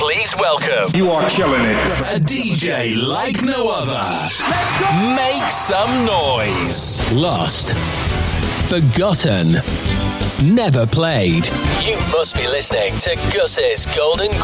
Please welcome. You are killing it. A DJ like no other. Let's go. Make some noise. Lost. Forgotten. Never played. You must be listening to Gus's Golden